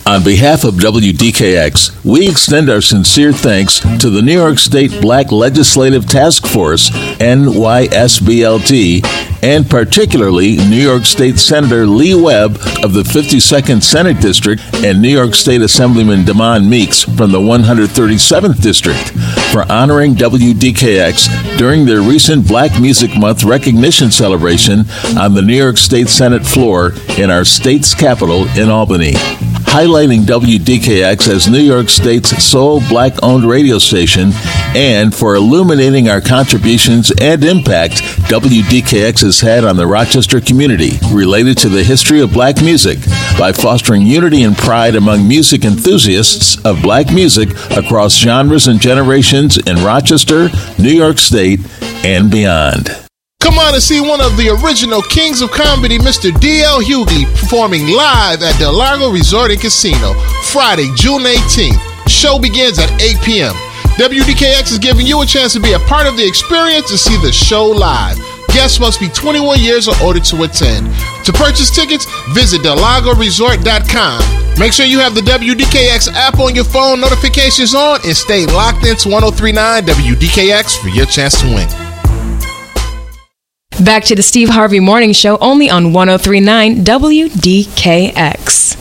On behalf of WDKX, we extend our sincere thanks to the New York State Black Legislative Task Force, NYSBLT, and particularly New York State Senator Lee Webb of the 52nd Senate District and New York State Assemblyman Damon Meeks from the 137th District for honoring WDKX during their recent Black Music Month recognition celebration on the New York State Senate floor in our state's capital in Albany. Highlighting WDKX as New York State's sole Black-owned radio station, and for illuminating our contributions and impact WDKX has had on the Rochester community related to the history of Black music by fostering unity and pride among music enthusiasts of Black music across genres and generations in Rochester, New York State, and beyond. Come on and see one of the original kings of comedy, Mr. D.L. Hughley, performing live at Del Lago Resort and Casino, Friday, June 18th. Show begins at 8 p.m. WDKX is giving you a chance to be a part of the experience and see the show live. Guests must be 21 years or older to attend. To purchase tickets, visit delagoresort.com. Make sure you have the WDKX app on your phone, notifications on, and stay locked into 103.9 WDKX for your chance to win. Back to the Steve Harvey Morning Show, only on 103.9 WDKX.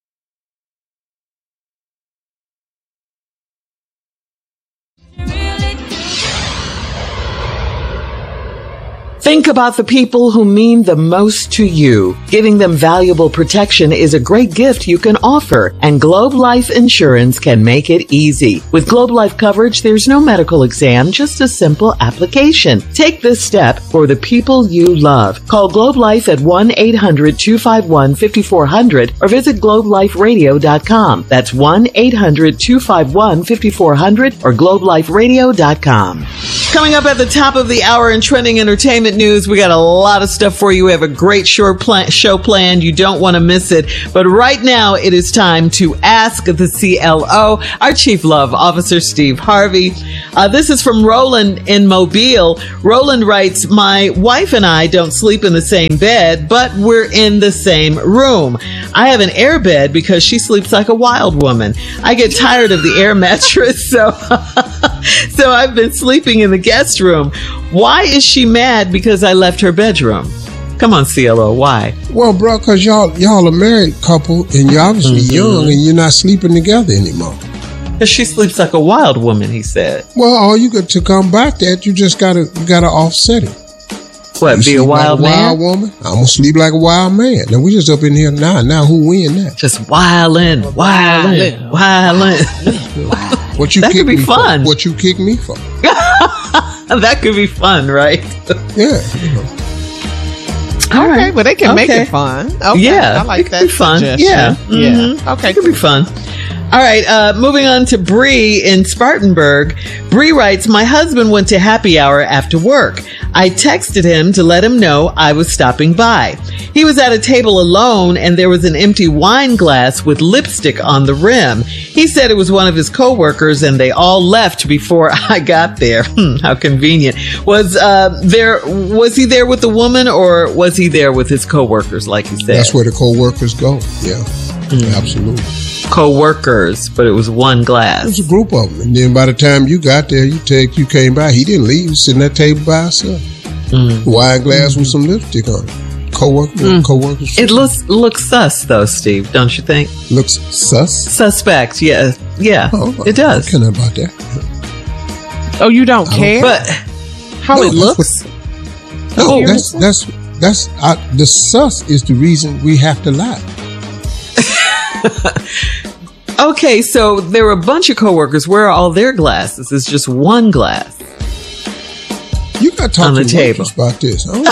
Think about the people who mean the most to you. Giving them valuable protection is a great gift you can offer, and Globe Life Insurance can make it easy. With Globe Life coverage, there's no medical exam, just a simple application. Take this step for the people you love. Call Globe Life at 1-800-251-5400 or visit globeliferadio.com. That's 1-800-251-5400 or globeliferadio.com. Coming up at the top of the hour in trending entertainment news, we got a lot of stuff for you. We have a great show planned. You don't want to miss it. But right now, it is time to ask the CLO, our Chief Love Officer, Steve Harvey. This is from Roland in Mobile. Roland writes, my wife and I don't sleep in the same bed, but we're in the same room. I have an air bed because she sleeps like a wild woman. I get tired of the air mattress, so I've been sleeping in the guest room. Why is she mad because I left her bedroom? Come on, CLO, why? Well, bro, because y'all a married couple and you're obviously young and you're not sleeping together anymore. Because she sleeps like a wild woman, he said. Well, all you got to combat that, you gotta offset it. What, be a wild man? Wild woman? I'm gonna sleep like a wild man. Now we just up in here now. Now who win that? Just wildin'. What you that could be fun. What you kick me for? That could be fun, right? Yeah. All right. Well, they can make it fun. Okay. Yeah, I like that. It could be fun. Yeah. Yeah. Okay. It could be fun. All right, moving on to Bree in Spartanburg. Bree writes, my husband went to happy hour after work. I texted him to let him know I was stopping by. He was at a table alone and there was an empty wine glass with lipstick on the rim. He said it was one of his coworkers and they all left before I got there. How convenient. Was he there with the woman or was he there with his coworkers, like you said? That's where the coworkers go. Yeah, absolutely. Co-workers, but it was one glass. It was a group of them. And then by the time you got there, you came by. He didn't leave. He was sitting at that table by himself. Wine glass with some lipstick on it. Co-workers. It looks sus, though, Steve, don't you think? Looks sus? Suspect, yeah. Oh, it does. I don't care about that. Oh, you don't care? But how it looks? The sus is the reason we have to lie. Okay, so there were a bunch of coworkers. Where are all their glasses? It's just one glass. You got to talk on to the table about this. I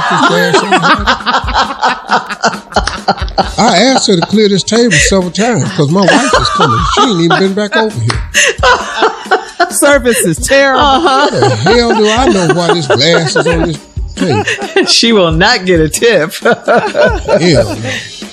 asked her to clear this table several times because my wife is coming. She ain't even been back over here. Service is terrible. How the hell do I know why this glass is on this table? She will not get a tip. Hell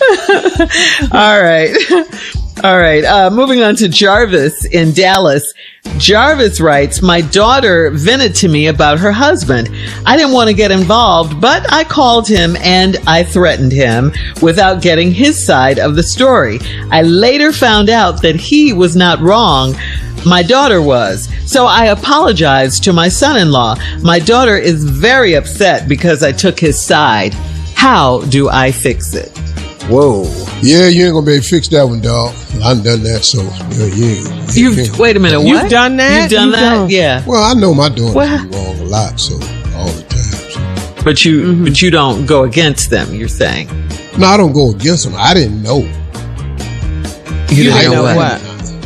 no. All right. Moving on to Jarvis in Dallas. Jarvis writes, my daughter vented to me about her husband. I didn't want to get involved, but I called him and I threatened him without getting his side of the story. I later found out that he was not wrong. My daughter was. So I apologized to my son-in-law. My daughter is very upset because I took his side. How do I fix it? Whoa. Yeah, you ain't gonna be able to fix that one, dog. I've done that, so yeah. Wait a minute, what? You've done that? You've done that? Yeah. Well, I know my daughter do wrong a lot, so all the time. So. But you don't go against them, you're saying? No, I don't go against them. I didn't know. You didn't know what?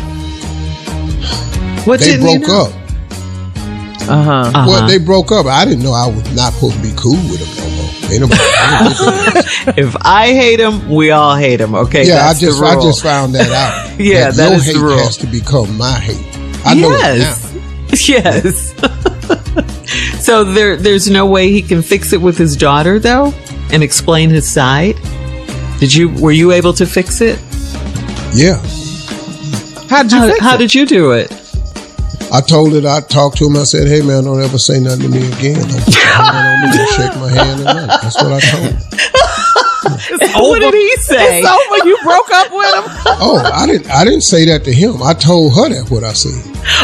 What they didn't broke you know? up. Uh-huh. Well, they broke up. I didn't know I was not supposed to be cool with them no more. Ain't nobody. If I hate him, we all hate him. Okay, Yeah, that's the rule. I just found that out. Yeah, that your is the hate rule. has to become my hate. I know it now. Yes. So there's no way he can fix it with his daughter, though, and explain his side. Were you able to fix it? Yeah. How did you do it? I talked to him. I said, hey, man, don't ever say nothing to me again. Don't put your hand on me. Don't shake my hand or nothing. That's what I told him. What did he say? It's over. You broke up with him? Oh, I didn't say that to him. I told her that's what I said.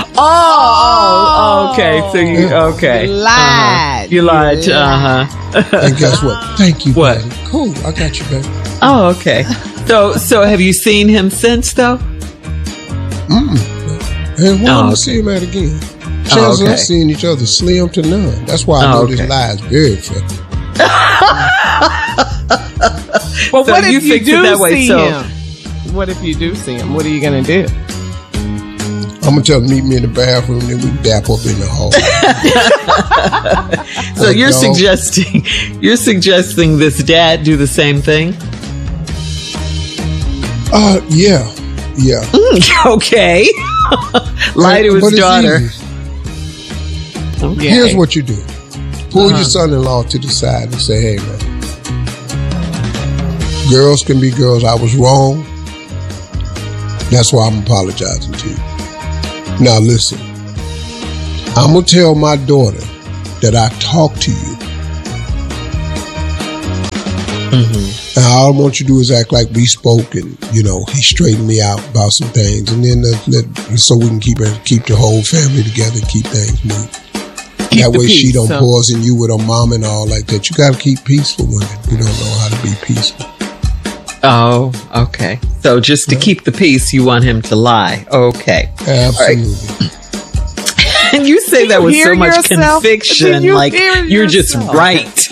Oh, okay. So you lied. You lied. And guess what? Thank you, What? buddy. Cool. I got you, baby. Oh, okay. So have you seen him since, though? And why don't see him at again? Chances of us seeing each other slim to none. That's why I know this lie is very effective. Well, So what you if you fix it do that way, see so- him? What if you do see him? What are you going to do? I'm going to tell him meet me in the bathroom, then we can dap up in the hall. So you're suggesting this dad do the same thing? Yeah. Okay. Lie to But his it's daughter. easy. Okay. Here's what you do. Pull your son-in-law to the side and say, hey, man, girls can be girls. I was wrong. That's why I'm apologizing to you. Now, listen. I'm going to tell my daughter that I talked to you. And all I want you to do is act like we spoke and, he straightened me out about some things. And then so we can keep the whole family together and keep things moving. That way she don't poison you with her mom and all like that. You got to keep peaceful women. You don't know how to be peaceful. Oh, okay. So just to keep the peace, you want him to lie. Okay. Absolutely. And you say that with so much yourself? conviction, You like hear you're just yourself? right.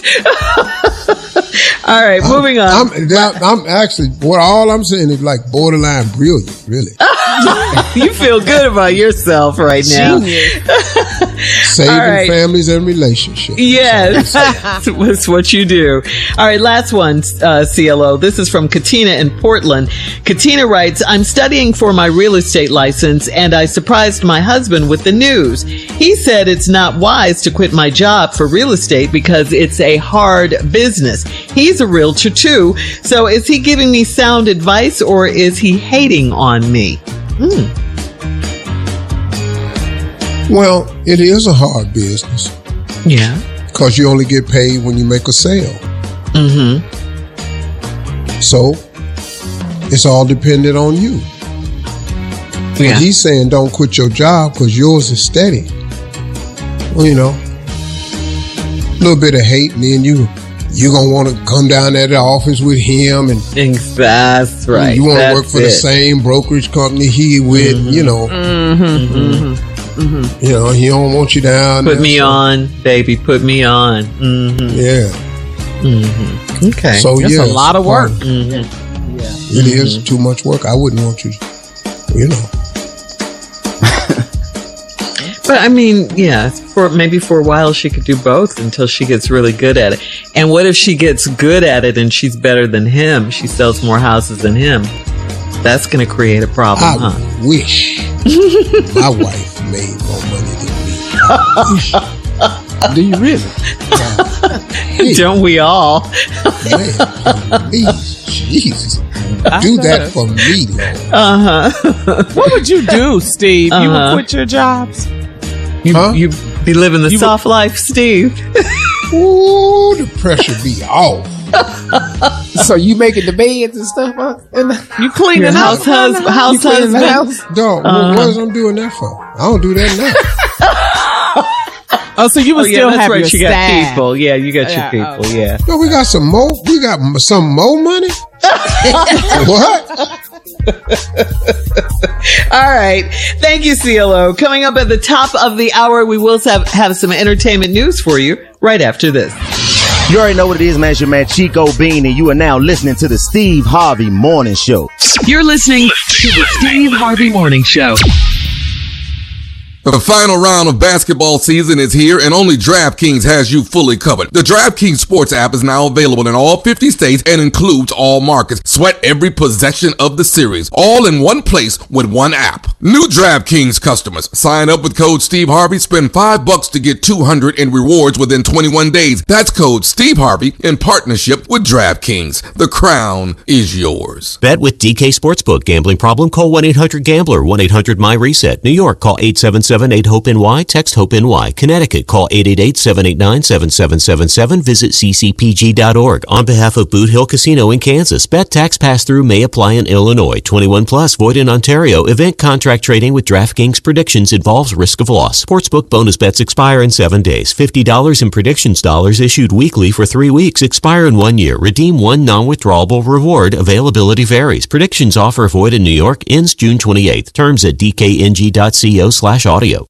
All right, moving on. I'm actually, all I'm saying is like borderline brilliant, really. You feel good about yourself right now. Saving All right. families and relationships. Yes, that's what you do. All right, last one, CLO. This is from Katina in Portland. Katina writes, I'm studying for my real estate license and I surprised my husband with the news. He said it's not wise to quit my job for real estate because it's a hard business. He's a realtor too. So is he giving me sound advice or is he hating on me? Well, it is a hard business Yeah. because you only get paid when you make a sale. So it's all dependent on you. Yeah. But he's saying don't quit your job because yours is steady. Well, a little bit of hate, and then you're going to want to come down at the office with him, and That's right. you want to That's work for it. the same brokerage company he with, he don't want you down Put there, me so- on, baby. Put me on. Yeah. Okay. So, That's yeah. a lot of work. It is too much work. I wouldn't want you to, But I mean, yeah, maybe for a while she could do both until she gets really good at it. And what if she gets good at it and she's better than him? She sells more houses than him. That's going to create a problem, I huh? wish my wife made more money than me. Do you really? Hey, Don't we all? man, please, Jesus. Do that for me, Lord. What would you do, Steve? You would quit your jobs? You be living the soft life, Steve. Ooh, the pressure be off. So you making the beds and stuff? You cleaning house husband. Dog, what I'm doing that for? I don't do that now. Oh, so you would still have your you staff. got people. Yeah, you got your people. Okay. Yeah. No, we got some more. We got some more money. What? All right. Thank you, CLO. Coming up at the top of the hour, we will have some entertainment news for you right after this. You already know what it is, man. It's your man Chico Bean, and you are now listening to the Steve Harvey Morning Show. You're listening to the Steve Harvey Morning Show. The final round of basketball season is here, and only DraftKings has you fully covered. The DraftKings Sports app is now available in all 50 states and includes all markets. Sweat every possession of the series, all in one place with one app. New DraftKings customers, sign up with code Steve Harvey, spend $5 to get $200 in rewards within 21 days. That's code Steve Harvey in partnership with DraftKings. The crown is yours. Bet with DK Sportsbook. Gambling problem? Call 1-800-GAMBLER. 1-800-MY-RESET. New York, call 877-8-HOPE-NY. Text HOPE-NY. Connecticut, call 888-789-7777. Visit ccpg.org. On behalf of Boot Hill Casino in Kansas, bet tax pass-through may apply in Illinois. 21 plus, void in Ontario. Event contract trading with DraftKings predictions involves risk of loss. Sportsbook bonus bets expire in 7 days. $50 in predictions dollars issued weekly for 3 weeks. Expire in 1 year. Redeem one non-withdrawable reward. Availability varies. Predictions offer void in New York. Ends June 28th. Terms at dkng.co/audio.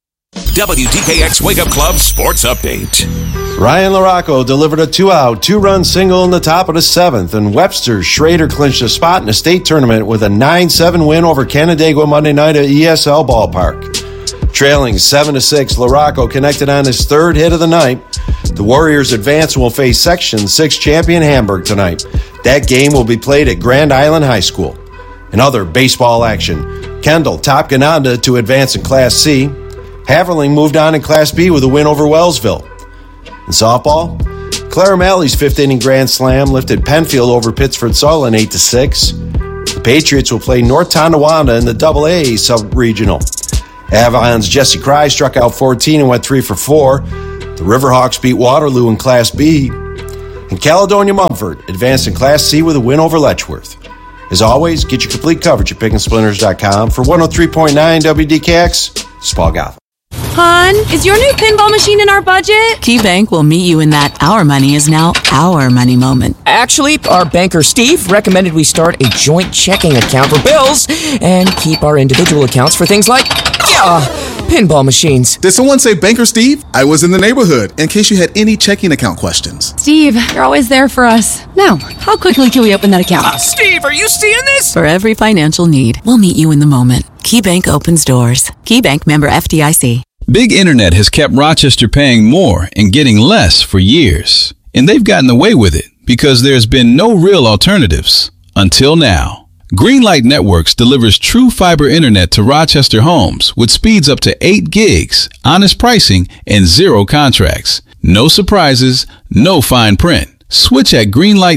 WDKX Wake Up Club Sports Update. Ryan LaRocco delivered a 2-out, 2-run single in the top of the 7th, and Webster Schrader clinched a spot in the state tournament with a 9-7 win over Canandaigua Monday night at ESL Ballpark. Trailing 7-6, LaRocco connected on his third hit of the night. The Warriors advance and will face Section 6 champion Hamburg tonight. That game will be played at Grand Island High School. In other baseball action, Kendall topped Gananda to advance in Class C. Haverling moved on in Class B with a win over Wellsville. In softball, Claire O'Malley's 5th-inning grand slam lifted Penfield over Pittsford Sullivan 8-6. The Patriots will play North Tonawanda in the AA sub-regional. Avalon's Jesse Cry struck out 14 and went 3 for 4. The Riverhawks beat Waterloo in Class B. And Caledonia Mumford advanced in Class C with a win over Letchworth. As always, get your complete coverage at pickandsplinters.com. For 103.9 WDKX, it's Paul Gotham. Hon, is your new pinball machine in our budget? KeyBank will meet you in that our money is now our money moment. Actually, our banker Steve recommended we start a joint checking account for bills and keep our individual accounts for things like, pinball machines. Did someone say Banker Steve? I was in the neighborhood in case you had any checking account questions. Steve, you're always there for us. Now, how quickly can we open that account? Steve, are you seeing this? For every financial need, we'll meet you in the moment. KeyBank opens doors. KeyBank member FDIC. Big Internet has kept Rochester paying more and getting less for years. And they've gotten away with it because there's been no real alternatives until now. Greenlight Networks delivers true fiber internet to Rochester homes with speeds up to 8 gigs, honest pricing, and 0 contracts. No surprises, no fine print. Switch at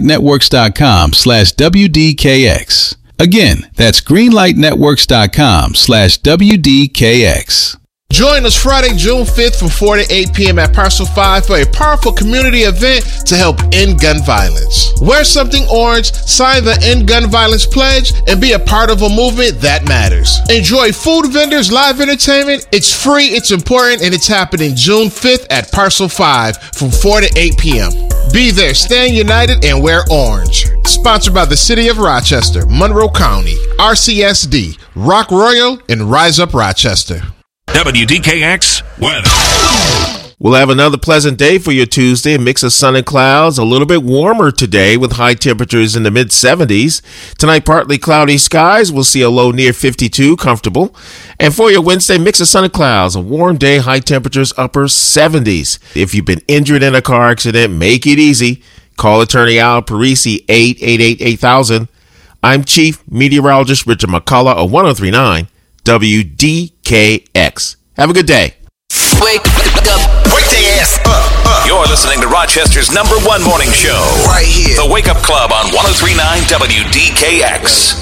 greenlightnetworks.com/WDKX. Again, that's greenlightnetworks.com/WDKX. Join us Friday, June 5th from 4 to 8 p.m. at Parcel 5 for a powerful community event to help end gun violence. Wear something orange, sign the End Gun Violence Pledge, and be a part of a movement that matters. Enjoy food vendors, live entertainment. It's free, it's important, and it's happening June 5th at Parcel 5 from 4 to 8 p.m. Be there, stand united, and wear orange. Sponsored by the City of Rochester, Monroe County, RCSD, Rock Royal, and Rise Up Rochester. WDKX weather. We'll have another pleasant day for your Tuesday. A mix of sun and clouds. A little bit warmer today with high temperatures in the mid-70s. Tonight, partly cloudy skies. We'll see a low near 52, comfortable. And for your Wednesday, mix of sun and clouds. A warm day, high temperatures, upper 70s. If you've been injured in a car accident, make it easy. Call attorney Al Parisi, 888-8000. I'm Chief Meteorologist Richard McCullough of 1039 WDKX. Have a good day. Wake their ass up. You're listening listening to Rochester's #1 morning show. Right here. The Wake Up Club on 103.9 WDKX.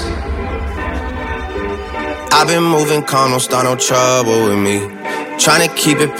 I've been moving calm, don't start no trouble with me. Trying to keep it